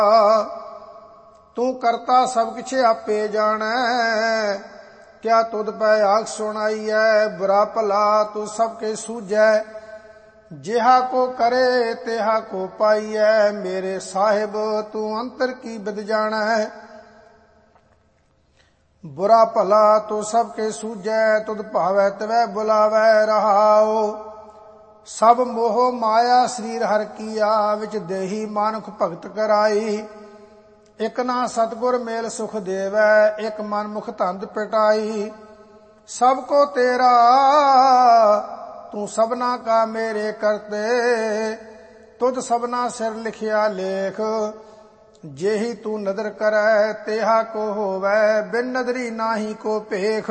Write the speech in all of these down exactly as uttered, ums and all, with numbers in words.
ਤੂੰ ਕਰਤਾ ਸਭ ਕਿਛ ਆਪੇ ਜਾਣੈ, ਕਿਆ ਤੁਧ ਪੈ ਆਖ ਸੁਣਾਈਐ। ਬੁਰਾ ਭਲਾ ਤੂੰ ਸਭ ਕੇ ਸੂਝੈ, ਜਿਹਾ ਕੋ ਕਰੇ ਤਿਹਾ ਕੋ ਪਾਈਐ। ਮੇਰੇ ਸਾਹਿਬ ਤੂੰ ਅੰਤਰ ਕੀ ਬਿਦ ਜਾਣੈ, ਬੁਰਾ ਭਲਾ ਤੂੰ ਸਭ ਕੇ ਸੂਝੈ। ਤੁਧ ਭਾਵੈ ਤਿਵੈ ਬੁਲਾਵੈ ਰਹਾਉ, ਸਭ ਮੋਹ ਮਾਇਆ ਸਰੀਰ ਹਰ ਕੀਆ। ਵਿੱਚ ਦੇਹੀ ਮਾਨੁਖ ਭਗਤ ਕਰਾਈ, ਇਕ ਨਾ ਸਤਿਗੁਰ ਮੇਲ ਸੁਖ ਦੇਵੈ। ਇਕ ਮਨ ਮੁਖ ਧੰਦ ਪਿਟਾਈ, ਸਭ ਕੋ ਤੇਰਾ ਤੂੰ ਸਭਨਾ ਕਾ ਮੇਰੇ ਕਰਤੇ। ਤੁਧ ਸਭਨਾ ਸਿਰ ਲਿਖਿਆ ਲੇਖ, जेहि तू नदर करੈ तेहा को होवै। बिन नदरी नाहि को पेख,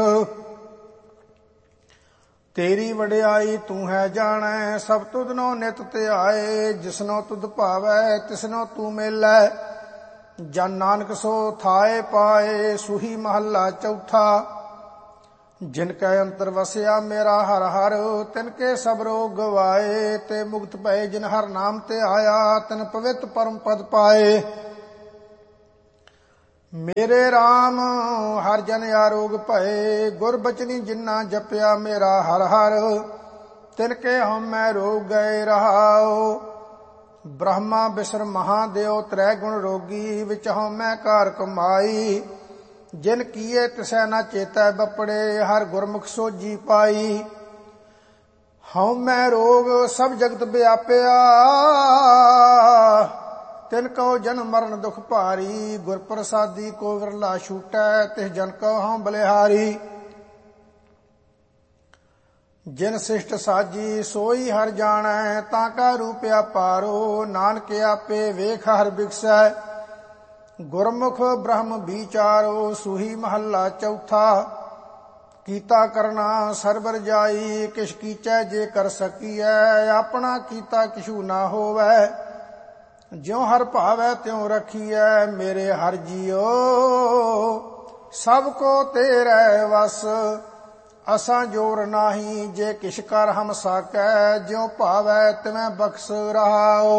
तेरी वड्याई तू है जाणै। सब तुधनो नित ध्याए, जिसनो तुध भावै तिसनो तू मेलै। जन नानक सो थाए पाए, सुही महला चौथा। जिनकै अंतर वसया मेरा हर हर, तिनके सब रोग गवाए। ते मुक्त भये जिन हर नाम ते आया, तिन पवित्र परम पद पाए। मेरे राम हर जन आरोग भये, गुर बचनी जिन्ना जपया मेरा हर हर। तिनके हमै रोग गए रहाओ, ब्रह्मा विष्णु महादेव त्रै गुण रोगी। विच हमै कार कमाई, जिन किए तिसै न चेतै बपड़े। हर गुरमुख सोजी पाई, हमै रोग सब जगत व्यापया। तिन कहो जन्म मरण दुख भारी, गुर प्रसादी को विरला छूटै। तिस जन कहो हम बलिहारी, जिन शिष्ट साजी सोई हर जाणै। ताका रूप अपारो, नानक आपे वेख हर बिगसै। गुरमुख ब्रह्म विचारो, सुही महला चौथा। कीता करना सरबर जाई, किश कीचै जे कर सकीऐ। अपना कीता किछू ना होवै, ज्यों हर भावै त्यों रखिए। मेरे हर जियो सब को तेरे वस, असां जोर नाही जे किश कर हम साकै। ज्यों भावै तिवें बख्श रहाओ,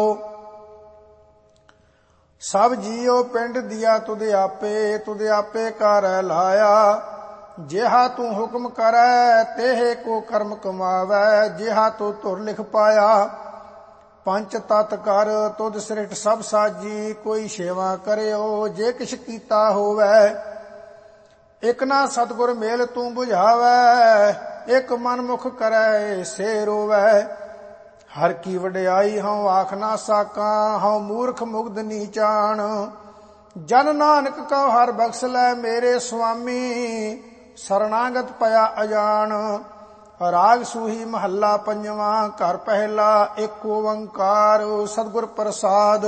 सब जियो पिंड दिया तुध आपे। तुध आपे कर लाया, जिहा तू हुक्म करै तेहे को कर्म कमावै। जिहा तू धुर लिख पाया, पंच तत् कर तुध सृष्ट सब साजी। कोई सेवा करियो जे किछ कीता होवै, इक ना सतगुर मेल तू बुझावै। इक मन मुख करै से रोवै, हर की वड्याई हऊँ आख ना साकां। हऊँ मूर्ख मुग्ध नीचान, जन नानक कहो हर बख्श लै। मेरे स्वामी शरणागत पया अजान। राग सूही महला पंजवा, घर पहला एक ओंकार। सतगुर प्रसाद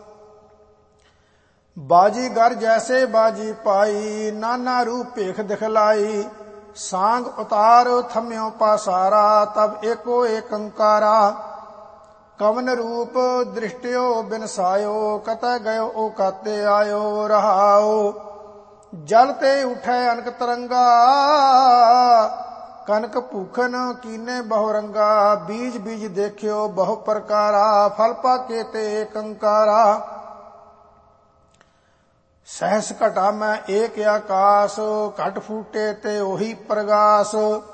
बाजी घर जैसे बाजी पाई, नाना रूप भेख दिखलाई। सांग उतार थम्यो पासारा, तब एको एक अंकारा। कवन रूप दृष्टियो बिनसायो, कतै गयो ओ काते आयो रहाओ। जल ते उठै अनक तरंगा, कनक भूखन कीने बहुरंगा। बीज बीज देखियो बहु प्रकारा, फल पाके ते कंकारा। सहस घटा में एक आकाश, घट फूटे ते ओही प्रगास।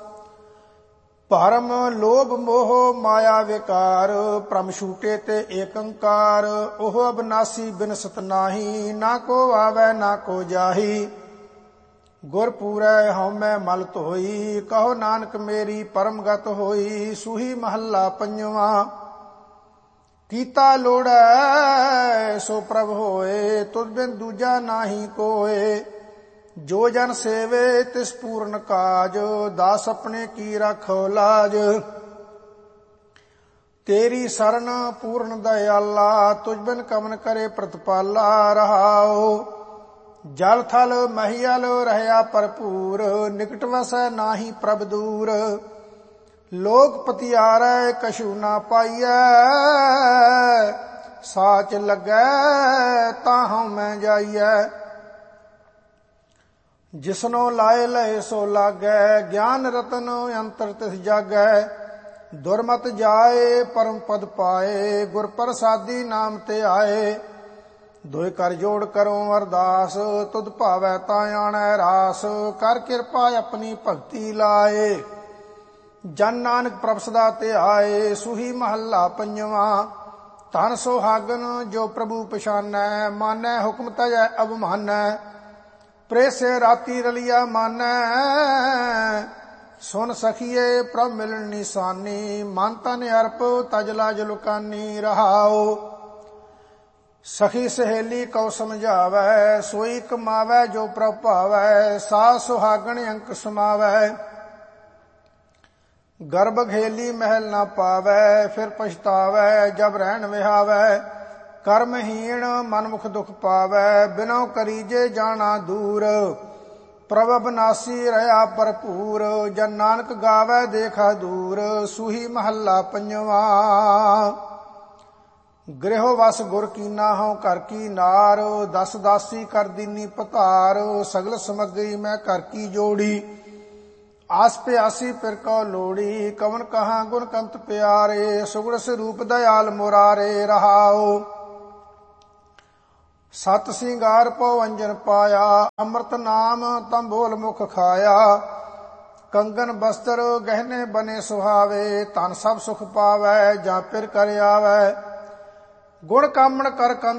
भरम लोभ मोह माया विकार, भ्रम छूटे ते एक अंकार। ओह अबनासी बिनसत नाही, ना को आवे ना को जाही। गुर पूरै हउमै मल धोई, कहो नानक मेरी परम गत होई। सूही महला पंजवा, कीता लोड़ै सो प्रभ होए। तुध बिन दूजा नाही कोय, जो जन सेवे तिस पूर्ण काज। दास अपने की रखो लाज, तेरी शरण पूर्ण दयाला। तुझ बिन कमन करे प्रतिपाला रहाओ। जल थल महियल रहया भरपूर, निकट वसै नाही प्रभ दूर। लोक पतियारै कछु ना पाइयै, साच लगै ताहु मैं जाइयै। जिसनो लाए लहे सो लागै, ज्ञान रतन अंतर तिस जागै। दुरमत जाए परम पद पाए, गुर प्रसादी नाम ते आए। ਦੋਇ ਕਰ ਜੋੜ ਕਰੋ ਅਰਦਾਸ, ਤੁਧ ਭਾਵੈ ਤਾਂ ਆਣੈ ਰਾਸ। ਕਰ ਕਿਰਪਾ ਆਪਣੀ ਭਗਤੀ ਲਾਏ, ਜਨ ਨਾਨਕ ਪ੍ਰਭ ਸਦਾ ਧਿਆਏ। ਸੂਹੀ ਮਹੱਲਾ ਪੰਜਵਾਂ। ਧਨ ਸੁਹਾਗਨ ਜੋ ਪ੍ਰਭੂ ਪਛਾਨੈ, ਮਾਨੈ ਹੁਕਮ ਤਜੈ ਅਭਮਾਨੈ। ਪ੍ਰੇਸੇ ਰਾਤੀ ਰਲਿਆ ਮਾਨੈ, ਸੁਨ ਸਖੀਏ ਪ੍ਰਭ ਮਿਲਣ ਨਿਸ਼ਾਨੀ। ਮਨ ਤਨ ਅਰਪ ਤਜ ਲਾਜ ਲੁਕਾਨੀ। ਰਹਾਉ ਸਖੀ ਸਹੇਲੀ ਕਉ ਸਮਝਾਵੈ, ਸੋਈ ਕਮਾਵੈ ਜੋ ਪ੍ਰਭ ਭਾਵੈ। ਸਾਧ ਸੁਹਾਗਣ ਅੰਕ ਸਮਾਵੈ, ਗਰਭ ਘੇਲੀ ਮਹਿਲ ਨਾ ਪਾਵੈ। ਫਿਰ ਪਛਤਾਵੈ ਜਬ ਰਹਿਣ ਵਿਹਾਵੈ, ਕਰਮਹੀਣ ਮਨਮੁਖ ਦੁਖ ਪਾਵੈ। ਬਿਨੋ ਕਰੀਜੇ ਜਾਣਾ ਦੂਰ, ਪ੍ਰਭ ਅਬਨਾਸੀ ਰਹਾ ਭਰਪੂਰ। ਜਨ ਨਾਨਕ ਗਾਵੈ ਦੇਖਾ ਦੂਰ। ਸੂਹੀ ਮਹੱਲਾ ਪੰਜਵਾਂ। ਗ੍ਰਹਿ ਵਸ ਗੁਰ ਕੀਨਾ ਹਉ ਘਰ ਕੀ ਨਾਰ। ਦਸ ਦਾਸੀ ਕਰ ਦੀਨੀ ਪਧਾਰ, ਸਗਲ ਸਮੱਗਰੀ ਮੈਂ ਘਰ ਕੀ ਜੋੜੀ। ਆਸ ਪਿਆਸੀ ਫਿਰ ਕਉ ਲੋੜੀ, ਕਵਨ ਕਹਾ ਗੁਣ ਕੰਤ ਪਿਆਰੇ। ਸੁਗੜ ਸਰੂਪ ਦਇਆਲ ਮੁਰਾਰੇ। ਰਹਾਉ ਸਤ ਸਿੰਗਾਰ ਪਉ ਅੰਜਨ ਪਾਇਆ, ਅੰਮ੍ਰਿਤ ਨਾਮ ਤੰਬੋਲ ਮੁਖ ਖਾਇਆ। ਕੰਗਨ ਬਸਤਰ ਗਹਿਨੇ ਬਨੇ ਸੁਹਾਵੇ, ਧਨ ਸਭ ਸੁਖ ਪਾਵੈ ਜਾਂ ਫਿਰ ਕਰ ਆਵੈ। ਗੁਣ ਕਾਮਣ ਕਰ ਕੰਤ